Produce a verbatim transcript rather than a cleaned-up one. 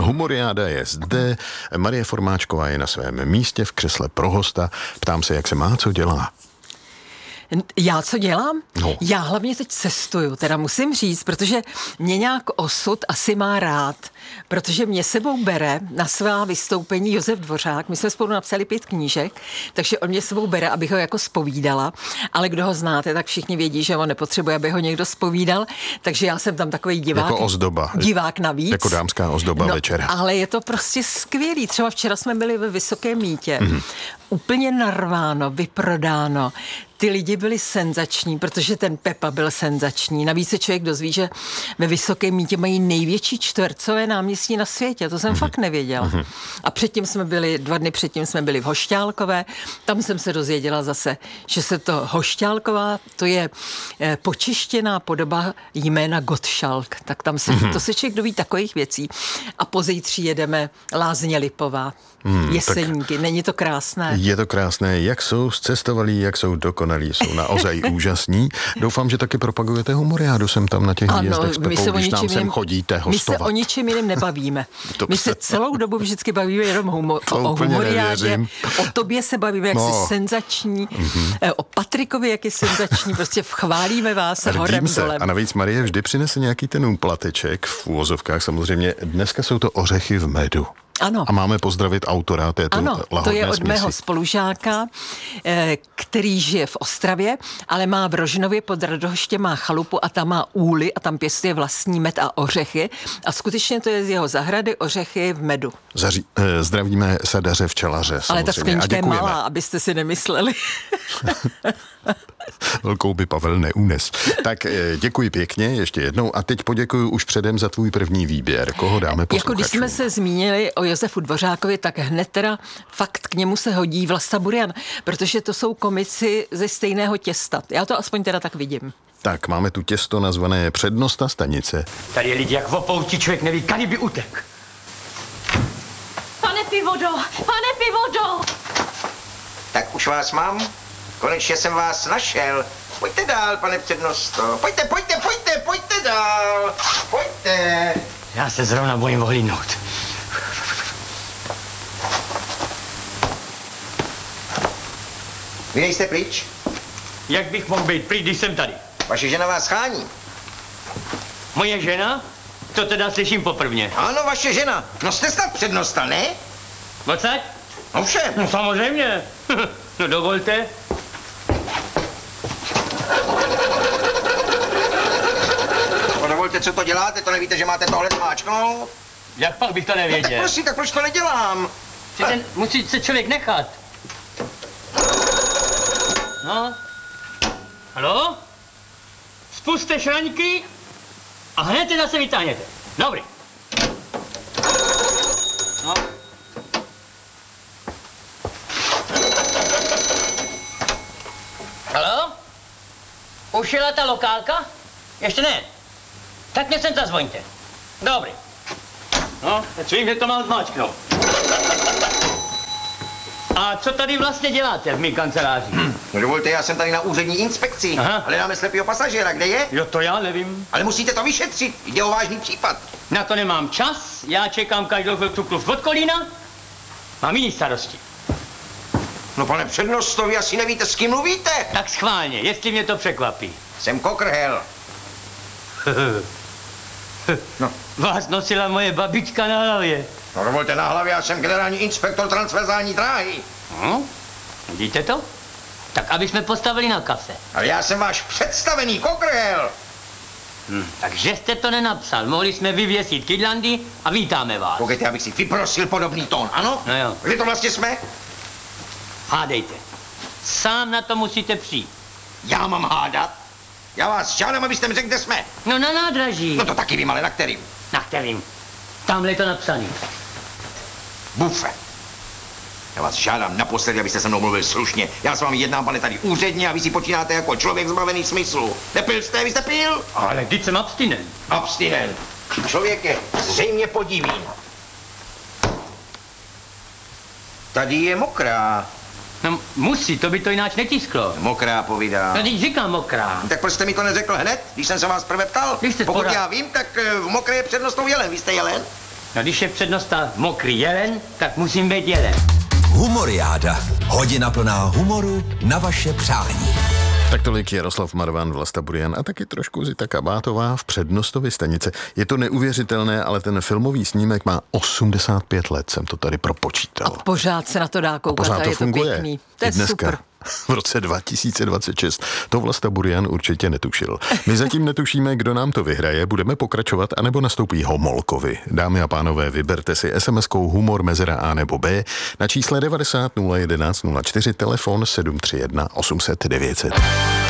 Humoriáda je zde, Marie Formáčková je na svém místě v křesle pro hosta. Ptám se, jak se má, co dělá. Já co dělám? No. Já hlavně teď cestuju, teda musím říct, protože mě nějak osud asi má rád, protože mě sebou bere na svá vystoupení Josef Dvořák, my jsme spolu napsali pět knížek, takže on mě sebou bere, abych ho jako zpovídala, ale kdo ho znáte, tak všichni vědí, že on nepotřebuje, aby ho někdo zpovídal, takže já jsem tam takový divák. Jako ozdoba. Divák navíc. Jako dámská ozdoba no, večera. Ale je to prostě skvělý. Třeba včera jsme byli ve Vysokém Mýtě. Mm-hmm. Úplně narváno, vyprodáno. Ty lidi byli senzační, protože ten Pepa byl senzační. Navíc se člověk dozví, že ve Vysokém Mýtě mají největší čtvercové náměstí na světě. To jsem mm-hmm. fakt nevěděla. Mm-hmm. A předtím jsme byli, dva dny předtím jsme byli v Hošťálkové. Tam jsem se dozvěděla zase, že se to Hošťálková, to je eh, počištěná podoba jména Gottschalk. Tak tam se, mm-hmm. to se člověk doví takových věcí. A pozítří jedeme Lázně Lipová. Hmm, Jeseníky, není to krásné? Je to krásné, jak jsou zcestovalí, jak jsou dokonalí, jsou naozaj úžasní. Doufám, že taky propagujete humoriádu sem tam na těch výjezdech s Pepou, když nám sem chodíte hostovat. My se o ničem jiném nebavíme. My se celou dobu vždycky bavíme jenom humo- o, o humoriádě, o tobě se bavíme, jak no. jsi senzační, mm-hmm. o Patrikovi, jak je senzační, prostě chválíme vás horem se. dolem. A navíc Marie vždy přinese nějaký ten úplateček v úvozovkách, samozřejmě dneska jsou to ořechy v medu. Ano. A máme pozdravit autora této ano, lahodné to je od směsi. mého spolužáka, který žije v Ostravě, ale má v Rožnově pod Radhoštěm má chalupu a tam má úly a tam pěstuje vlastní med a ořechy. A skutečně to je z jeho zahrady ořechy v medu. Zaří, eh, zdravíme sadaře včelaře. Ale ta sklenička je malá, abyste si nemysleli. Velkou by Pavel neunes. Tak děkuji pěkně ještě jednou a teď poděkuji už předem za tvůj první výběr. Koho dáme posluchačům? Jako když jsme se zmínili o Josefu Dvořákovi, tak hned teda fakt k němu se hodí Vlasta Burian, protože to jsou komici ze stejného těsta. Já to aspoň teda tak vidím. Tak, máme tu těsto nazvané Přednosta stanice. Tady je lidi jak v opouti, člověk neví, kdy by utek. Pane Pivodo, pane Pivodo! Tak už vás mám. Konečně jsem vás našel. Pojďte dál, pane přednosto. Pojďte, pojďte, pojďte, pojďte dál. Pojďte. Já se zrovna bojím ohlídnout. Vy nejste pryč? Jak bych mohl být pryč, když jsem tady? Vaše žena vás schání. Moje žena? To teda slyším poprvně. Ano, vaše žena. No jste snad přednosta, ne? Odsaď? No všem. No samozřejmě. No dovolte. No dovolte, co to děláte, to nevíte, že máte tohle zmáčknout? Jak pak bych to nevěděl? No, tak prosím, tak proč to nedělám? Ten, musí se člověk nechat. No. Haló? Spuste šraňky a hned je zase vytáhněte. Dobrý. No. Haló? Už jela ta lokálka? Ještě ne? Tak mě sem zazvoňte. Dobrý. No, teď vím, že to mám zmáčknout. A co tady vlastně děláte v mý kanceláři? Hmm. No dovolte, já jsem tady na úřední inspekci. Aha. Ale dáme slepýho pasažéra, kde je? Jo, to já nevím. Ale musíte to vyšetřit, jde o vážný případ. Na to nemám čas, já čekám každou chvilku kluf od Kolína. Mám jiný starosti. No pane přednosto, vy asi nevíte, s kým mluvíte. Tak schválně, jestli mě to překvapí. Jsem Kokrhel. No. Vás nosila moje babička na hlavě. No dovolte na hlavě, já jsem generální inspektor transverzální dráhy. Hm? Vidíte to? Tak aby jsme postavili na kase. Ale já jsem váš představený Kokrhel. Hm, takže jste to nenapsal. Mohli jsme vyvěsit kydlandy a vítáme vás. Koukejte, abych si vyprosil podobný tón, ano? No jo. Kdy to vlastně jsme? Hádejte. Sám na to musíte přijít. Já mám hádat? Já vás žádám, abyste mi řekl, kde jsme. No na nádraží. No to taky vím, ale na kterým? Na kterým? Tamhle je to napsaný. Bufe. Já vás žádám naposledy, abyste se mnou mluvil slušně. Já s vámi jednám, pane, tady úředně a vy si počínáte jako člověk zbavený smyslu. Nepil jste, vy jste pil? Ale vždyť jsem abstinent. Abstinent. Člověk je zřejmě podivín. Tady je mokrá. No musí, to by to jináč netisklo. Mokrá povídá. No teď říkám mokrá. Tak proč jste mi to neřekl hned, když jsem se vás prvé ptal? Když jste Pokud spora... já vím, tak v mokré je přednostou jelen. Vy jste jelen? No když je přednosta mokrý jelen, tak musím být jelen. Humoriáda. Hodina plná humoru na vaše přání. Tak tolik Jaroslav Marvan, Vlasta Burian a taky trošku Zita Kabátová v Přednostovi stanice. Je to neuvěřitelné, ale ten filmový snímek má osmdesát pět let, jsem to tady propočítal. A pořád se na to dá koukat a, pořád to je funguje. to pěkný. To je dneska, super. V roce dva tisíce dvacet šest. To Vlasta Burian určitě netušil. My zatím netušíme, kdo nám to vyhraje, budeme pokračovat, anebo nastoupí Homolkovi. Dámy a pánové, vyberte si es em eskou humor mezera A nebo B na čísle devadesát nula jedenáct nula čtyři, telefon sedm tři jedna osm set devět set.